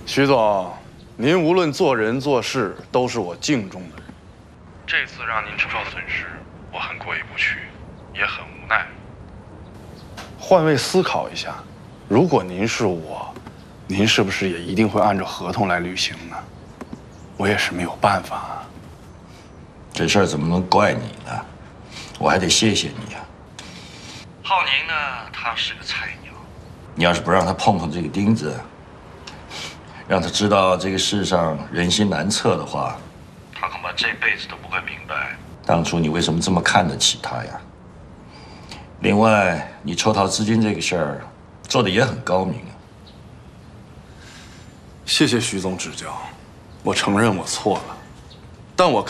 徐总，您无论做人做事都是我敬重的人。这次让您承受损失，我很过意不去，也很无奈。换位思考一下，如果您是我，您是不是也一定会按照合同来履行呢？我也是没有办法啊。 这事儿怎么能怪你呢？我还得谢谢你啊。浩宁呢，他是个菜鸟，你要是不让他碰碰这个钉子，让他知道这个世上人心难测的话，他恐怕这辈子都不会明白当初你为什么这么看得起他呀。另外，你抽逃资金这个事儿做的也很高明啊。 谢谢徐总指教，我承认我错了，但我。